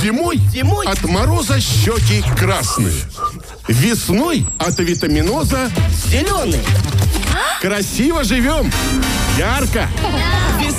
Зимой от мороза щеки красные. Весной от авитаминоза Зеленый. красиво живем. Ярко.